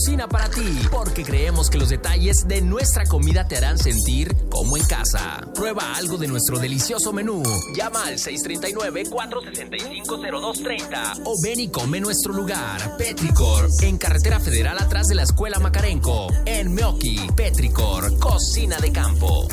Cocina para ti, porque creemos que los detalles de nuestra comida te harán sentir como en casa. Prueba algo de nuestro delicioso menú. Llama al 639-465-0230 o ven y come en nuestro lugar. Petricor, en Carretera Federal atrás de la Escuela Macarenco. En Meoqui, Petricor, cocina de campo.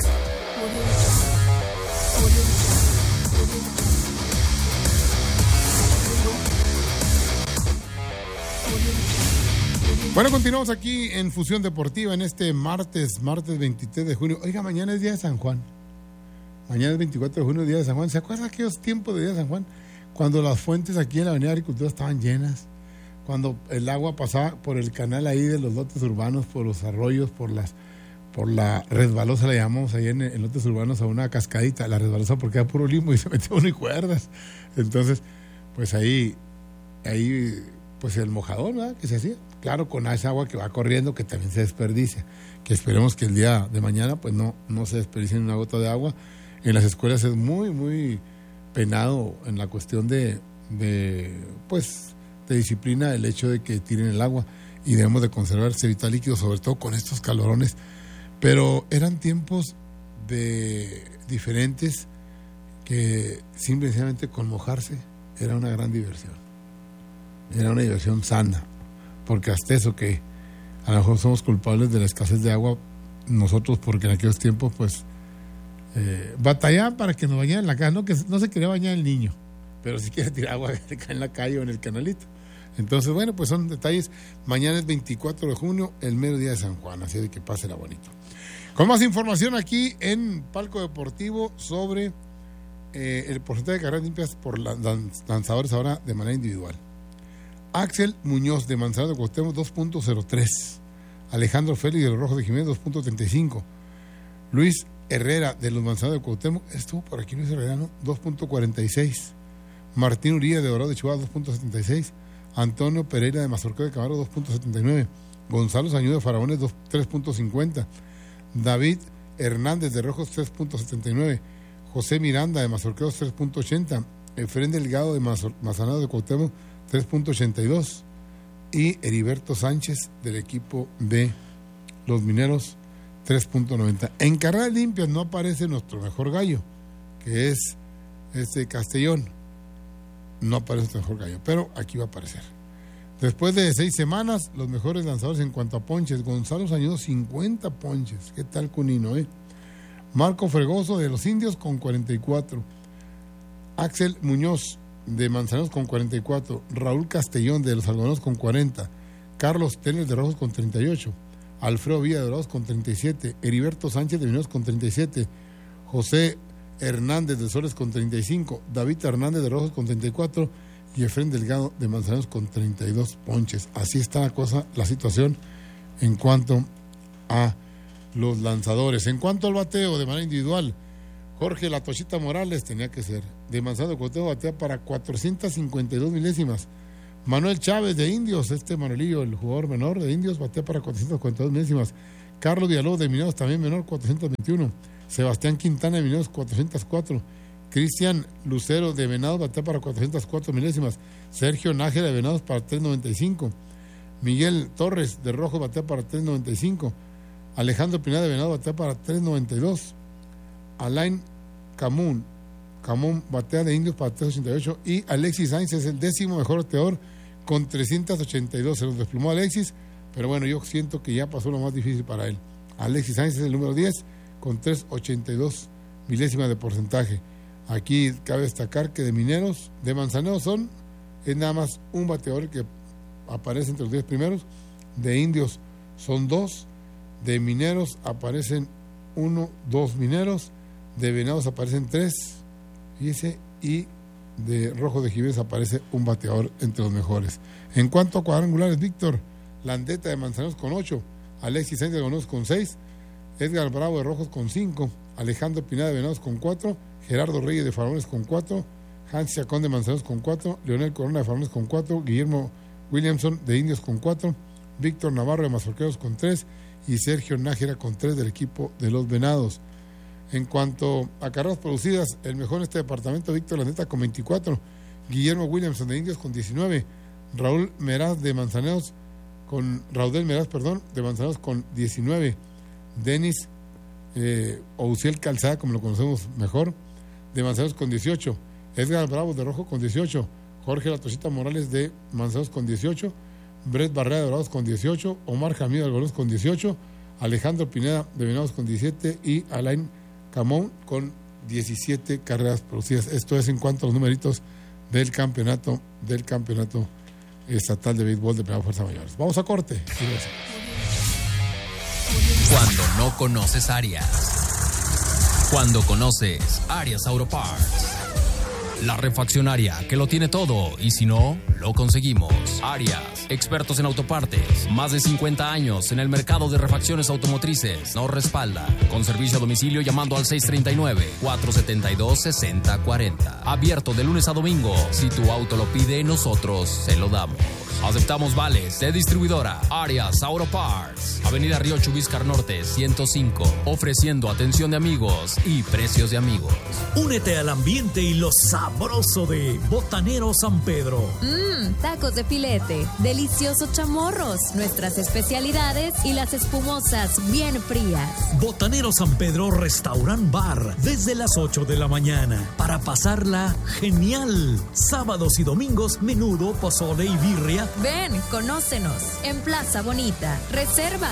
Bueno, continuamos aquí en Fusión Deportiva en este martes 23 de junio. Oiga, mañana es día de San Juan. Mañana es 24 de junio, día de San Juan. ¿Se acuerdan aquellos tiempos de día de San Juan? Cuando las fuentes aquí en la Avenida Agricultura estaban llenas. Cuando el agua pasaba por el canal ahí de los lotes urbanos, por los arroyos, por la resbalosa, le llamamos ahí en lotes urbanos a una cascadita. La resbalosa porque era puro limbo y se metía uno y cuerdas. Entonces, pues ahí pues el mojadón, ¿verdad? Que se hacía. Claro, con esa agua que va corriendo, que también se desperdicia. Que esperemos que el día de mañana pues no se desperdicie una gota de agua. En las escuelas es muy, muy penado en la cuestión de disciplina el hecho de que tiren el agua y debemos de conservar ese vital líquido, sobre todo con estos calorones. Pero eran tiempos diferentes que simplemente con mojarse era una gran diversión. Era una diversión sana. Porque hasta eso que a lo mejor somos culpables de la escasez de agua nosotros, porque en aquellos tiempos pues batallaban para que nos bañaran en la casa, que no se quería bañar el niño, pero si quiere tirar agua en la calle o en el canalito. Entonces, bueno, pues son detalles. Mañana es 24 de junio, el mero día de San Juan, así de que pásela bonito. Con más información aquí en Palco Deportivo sobre el porcentaje de carreras limpias por lanzadores ahora de manera individual. Axel Muñoz de Manzanares de Cuauhtémoc 2.03, Alejandro Félix de los Rojos de Jiménez 2.35, Luis Herrera de los Manzanares de Cuauhtémoc, estuvo por aquí Luis Herrera, ¿no? 2.46, Martín Urias de Dorado de Chihuahua 2.76, Antonio Pereira de Mazorqueo de Camargo 2.79, Gonzalo Sañudo de Faraones 3.50, David Hernández de Rojos 3.79, José Miranda de Mazorqueos 3.80, Efrén Delgado de Manzanares de Cuauhtémoc 3.82 y Heriberto Sánchez del equipo de los Mineros 3.90. En carreras limpias no aparece nuestro mejor gallo, que es Castellón. No aparece nuestro mejor gallo, pero aquí va a aparecer. Después de 6 semanas, los mejores lanzadores en cuanto a ponches. Gonzalo Sañudo 50 ponches. ¿Qué tal, Cunino, Marco Fregoso de los Indios con 44. Axel Muñoz de Manzanares con 44, Raúl Castellón de los Algodoneros con 40, Carlos Teles de Rojos con 38, Alfredo Villa de Dorados con 37, Heriberto Sánchez de Mineros con 37, José Hernández de Soles con 35, David Hernández de Rojos con 34 y Efrén Delgado de Manzanares con 32 ponches. Así está la situación en cuanto a los lanzadores. En cuanto al bateo de manera individual, Jorge La Tochita Morales tenía que ser de Manzanares de Cuauhtémoc, batea para 452 milésimas. Manuel Chávez de Indios, Manuelillo, el jugador menor de Indios, batea para 442 milésimas. Carlos Villalobos de Mineros, también menor, 421. Sebastián Quintana de Mineros, 404. Cristian Lucero de Venados, batea para 404 milésimas. Sergio Nájera de Venados para 395. Miguel Torres de Rojos, batea para 395. Alejandro Pineda de Venados, batea para 392. Alain Camún batea de Indios para 388 y Alexis Sainz es el 10º mejor bateador con 382. Se los desplomó Alexis, pero bueno, yo siento que ya pasó lo más difícil para él. Alexis Sainz es el número 10 con 382 milésimas de porcentaje. Aquí cabe destacar que de Mineros, de Manzanares es nada más un bateador que aparece entre los 10 primeros. De Indios son 2, de Mineros aparecen 1, 2 Mineros. De Venados aparecen 3, y de Rojo de Jiménez aparece un bateador entre los mejores. En cuanto a cuadrangulares, Víctor Landeta de Manzanares con 8, Alexis Sánchez de Venados con 6, Edgar Bravo de Rojos con 5, Alejandro Pineda de Venados con 4, Gerardo Reyes de Faraones con 4, Hans Chacón de Manzanares con 4, Leonel Corona de Faraones con 4, Guillermo Williamson de Indios con 4, Víctor Navarro de Mazorqueros con 3 y Sergio Nájera con 3 del equipo de los Venados. En cuanto a carreras producidas, el mejor en este departamento, Víctor Landeta con 24, Guillermo Williamson de Indios con 19, Raúl Meraz de Manzanares con Raudel Meraz, de Manzanares con 19. Denis Ousiel Calzada, como lo conocemos mejor, de Manzanares con 18. Edgar Bravo de Rojo con 18. Jorge La Tochita Morales de Manzanares con 18. Brett Barrera de Dorados con 18. Omar Jamil de Algodones con 18. Alejandro Pineda de Venados con 17. Y Alain Camón con 17 carreras producidas. Esto es en cuanto a los numeritos del campeonato estatal de béisbol de primera fuerza mayores. Vamos a corte. Cuando no conoces Arias. Cuando conoces Arias Auto Parts. La refaccionaria que lo tiene todo y si no, lo conseguimos. Arias, expertos en autopartes, más de 50 años en el mercado de refacciones automotrices. Nos respalda con servicio a domicilio llamando al 639-472-6040. Abierto de lunes a domingo. Si tu auto lo pide, nosotros se lo damos. Aceptamos vales de distribuidora Arias Auto Parts. Avenida Río Chubíscar Norte 105. Ofreciendo atención de amigos y precios de amigos. Únete al ambiente y lo sabroso de Botanero San Pedro. Tacos de filete, deliciosos chamorros, nuestras especialidades y las espumosas bien frías. Botanero San Pedro Restaurant Bar, desde las 8 de la mañana, para pasarla genial. Sábados y domingos, menudo, pozole y birria. Ven, conócenos en Plaza Bonita. Reserva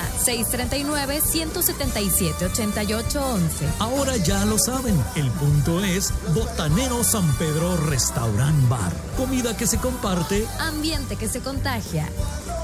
639-177-8811. Ahora ya lo saben, el punto es Botanero San Pedro Restaurant Bar. Comida que se comparte, ambiente que se contagia.